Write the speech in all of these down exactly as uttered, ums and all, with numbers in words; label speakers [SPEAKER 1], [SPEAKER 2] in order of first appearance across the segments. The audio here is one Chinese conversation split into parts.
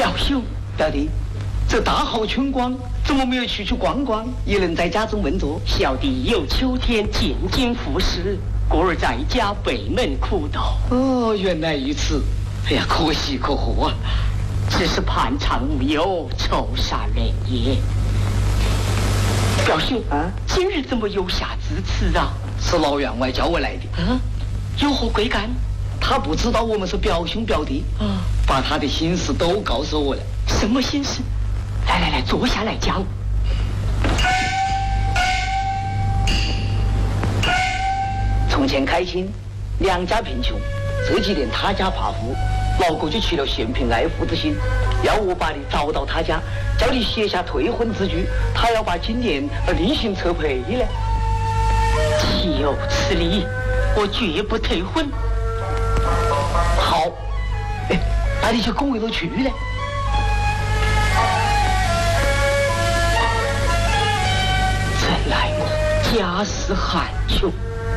[SPEAKER 1] 表兄，
[SPEAKER 2] 表弟，这大好春光，怎么没有去去逛逛，也能在家中闷着？
[SPEAKER 1] 小弟有秋天进京服饰，故而在家北门苦斗。
[SPEAKER 2] 哦，原来如此。哎呀，可喜可贺啊！
[SPEAKER 1] 只是盘缠无忧，愁煞人也。表兄
[SPEAKER 2] 啊，
[SPEAKER 1] 今日怎么有下之词啊？
[SPEAKER 2] 是老员外叫我来的。
[SPEAKER 1] 嗯，有何贵干？
[SPEAKER 2] 他不知道我们是表兄表弟，
[SPEAKER 1] 啊，
[SPEAKER 2] 把他的心事都告诉我了。
[SPEAKER 1] 什么心事？来来来，坐下来讲。
[SPEAKER 2] 从前开心，两家贫穷，这几年他家发富，老哥就起了嫌贫爱富之心，要我把你找到他家，叫你写下退婚之句，他要把今年另行撤配呢。
[SPEAKER 1] 岂有此理！我绝不退婚。
[SPEAKER 2] 好，哎，那你就跟我一道去呢。
[SPEAKER 1] 怎奈我家世寒穷，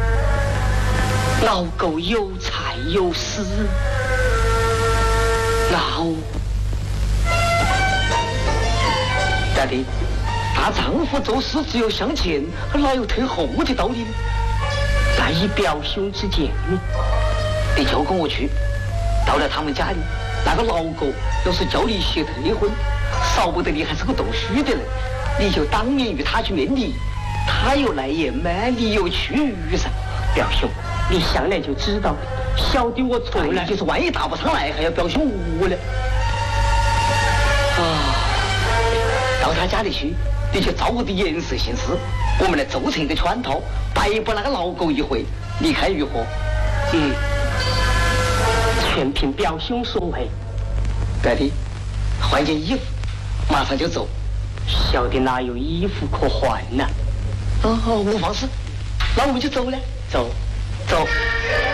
[SPEAKER 1] 老狗有财有势，老
[SPEAKER 2] 表弟，大丈夫做事只有向前，哪有退后的道理呢？
[SPEAKER 1] 那以表兄之见，
[SPEAKER 2] 你就跟我去，到了他们家里，那个老狗要是叫你写退婚，少不得你还是个读书的人，你就当面与他去面离，他有来也慢，你有去语噻。
[SPEAKER 1] 表兄，你向来就知道，小弟我从来
[SPEAKER 2] 就是万一答不上来，还要表兄我了。啊，到他家里去，你就照我的颜色行事，我们来奏成一个圈套，摆布那个老狗一回，你看如何？
[SPEAKER 1] 嗯，全凭表兄所为。
[SPEAKER 2] 表弟，换件衣服，马上就走。
[SPEAKER 1] 小弟哪有衣服可换呢？
[SPEAKER 2] 哦，无妨事，那我们就走了。
[SPEAKER 1] 走，走。